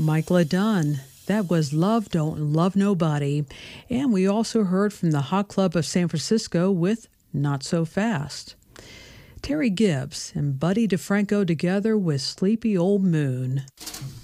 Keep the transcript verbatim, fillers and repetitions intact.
Mike LaDunn. That was Love Don't Love Nobody. And we also heard from the Hot Club of San Francisco with Not So Fast. Terry Gibbs and Buddy DeFranco together with Sleepy Old Moon.